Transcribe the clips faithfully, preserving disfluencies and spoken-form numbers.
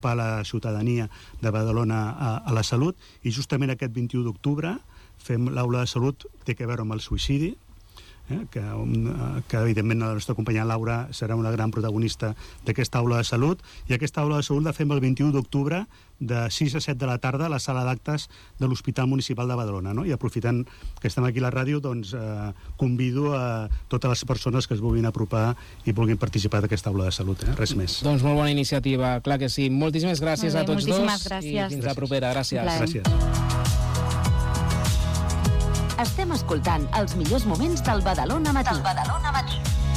per a la ciutadania de Badalona a, a la salut, i justament aquest vint-i-u d'octubre fem l'aula de salut, té a veure amb el suïcidi, eh, que, um, que evidentment la nostra companya Laura serà una gran protagonista d'aquesta aula de salut, i aquesta aula de salut la fem el vint-i-u d'octubre de sis a set de la tarda a la sala d'actes de l'Hospital Municipal de Badalona, no? I aprofitant que estem aquí a la ràdio, doncs eh, convido a totes les persones que es vulguin apropar i vulguin participar d'aquesta aula de salut, eh? Res més. Doncs molt bona iniciativa, clar que sí. Moltíssimes gràcies bé, a tots dos gràcies. i fins la propera. Gràcies. Gràcies. Estem escoltant els millors moments del Badalona Matí. Del Badalona Matí.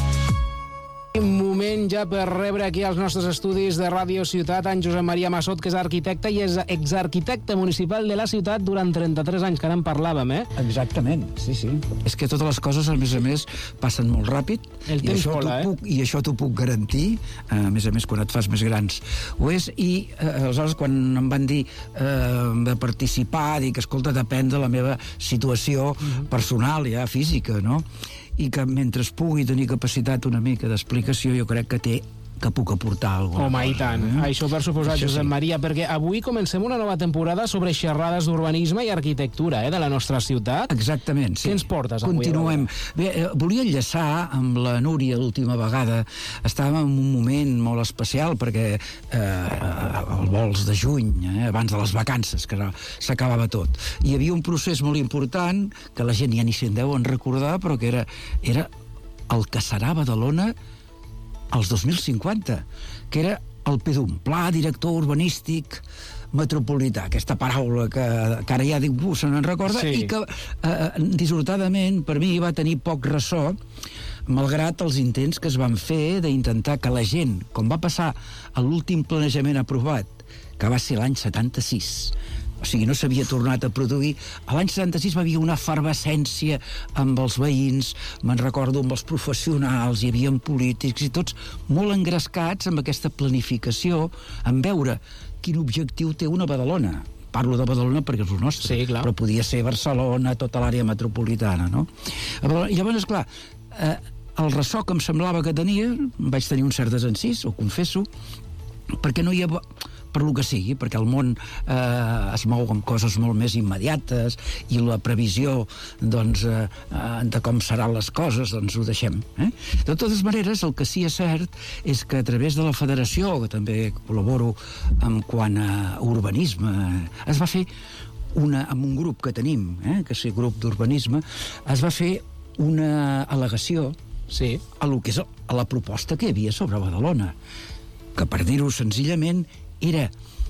Un moment ja per rebre aquí als nostres estudis de Ràdio Ciutat en Josep Maria Massot, que és arquitecte i és exarquitecte municipal de la ciutat durant trenta-tres anys, que ara en parlàvem, eh? Exactament, sí, sí. És que totes les coses, a més a més, passen molt ràpid. El i temps això vola, eh? Puc, I això t'ho puc garantir, a més a més, quan et fas més grans. Ho és, i eh, aleshores, quan em van dir eh, de participar, dic, escolta, depèn de la meva situació uh-huh. personal, ja, física, no? I que mentre es pugui tenir capacitat una mica d'explicació, jo crec que té que puc aportar alguna Home, cosa. i tant. Eh? Això per suposar, Això Josep sí. Maria, perquè avui comencem una nova temporada sobre xerrades d'urbanisme i arquitectura, eh, de la nostra ciutat. Exactament, sí. Què ens portes avui? Continuem. Bé, eh, volia enllaçar amb la Núria l'última vegada. Estàvem en un moment molt especial perquè eh, el vols de juny, eh, abans de les vacances, que s'acabava tot. Hi havia un procés molt important, que la gent ja ni se'n deuen recordar, però que era, era el que serà Badalona als dos mil cinquanta, que era el P D U M, Pla Director Urbanístic Metropolità, aquesta paraula que, que ara ja ningú se n'en recorda, sí. I que eh, dissortadament per mi va tenir poc ressò, malgrat els intents que es van fer d'intentar que la gent, com va passar a l'últim planejament aprovat, que va ser l'any setanta-sis, o sigui, no s'havia tornat a produir. A l'any setanta-sis va haver una efervescència amb els veïns, me'n recordo amb els professionals, hi havia polítics i tots molt engrescats amb aquesta planificació, en veure quin objectiu té una Badalona. Parlo de Badalona perquè és el nostre, sí, clar. Però podia ser Barcelona, tota l'àrea metropolitana, no? I llavors, esclar, eh, el ressò que em semblava que tenia, vaig tenir un cert desencís, ho confesso, perquè no hi havia... per lo que sigui, perquè el món eh, es mou amb coses molt més immediates i la previsió doncs, eh, de com seran les coses, doncs ho deixem. Eh? De totes maneres, el que sí és cert és que a través de la federació, que també col·laboro en quant a urbanisme, es va fer una, amb un grup que tenim, eh, que és el grup d'urbanisme, es va fer una al·legació sí. a, lo que és, a la proposta que hi havia sobre Badalona, que per dir-ho senzillament era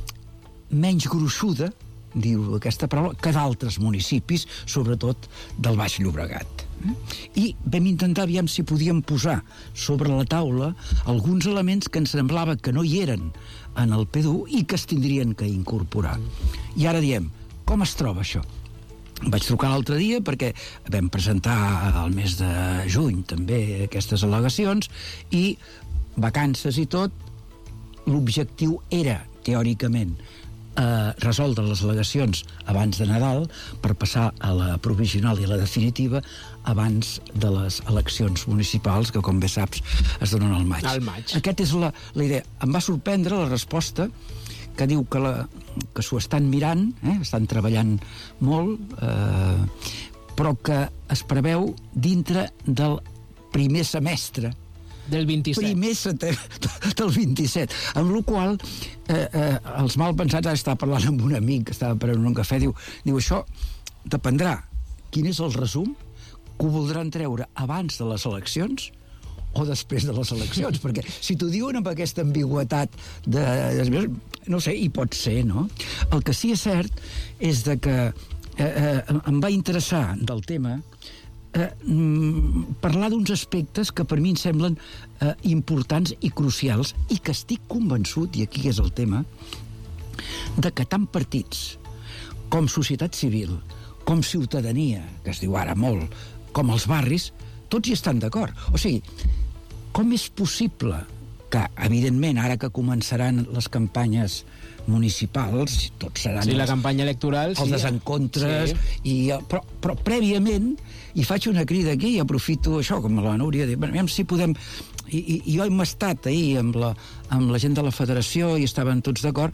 menys gruixuda, diu aquesta paraula, que d'altres municipis, sobretot del Baix Llobregat. I vam intentar aviam si podíem posar sobre la taula alguns elements que ens semblava que no hi eren en el P D U i que es tindrien que incorporar. I ara diem, com es troba això? Vaig trucar l'altre dia perquè vam presentar al mes de juny també aquestes al·legacions i vacances i tot. L'objectiu era, teòricament, eh, resoldre les al·legacions abans de Nadal per passar a la provisional i a la definitiva abans de les eleccions municipals, que, com bé saps, es donen al maig. Al maig. Aquesta és la, la idea. Em va sorprendre la resposta que diu que, la, que s'ho estan mirant, eh, estan treballant molt, eh, però que es preveu dintre del primer semestre del vint-i-set. Primer setembre del vint-i-set. Amb la qual eh, eh, els malpensats, ara estava parlant amb un amic que estava prenent un cafè, diu, diu això dependrà quin és el resum, que ho voldran treure abans de les eleccions o després de les eleccions, perquè si t'ho diuen amb aquesta ambigüetat de, de, no sé, hi pot ser, no? El que sí és cert és de que eh, eh, em va interessar del tema Eh, parlar d'uns aspectes que per mi em semblen eh, importants i crucials i que estic convençut, i aquí és el tema, de que tant partits com societat civil, com ciutadania, que es diu ara molt, com els barris, tots hi estan d'acord. O sigui, com és possible que, evidentment, ara que començaran les campanyes municipals, tots seran... Sí, la campanya electoral... Els sí, desencontres, sí. i, però, però prèviament, i faig una crida aquí, i aprofito això, com la Núria, dir, aviam si podem i, i jo hem estat ahir amb la, amb la gent de la federació i estaven tots d'acord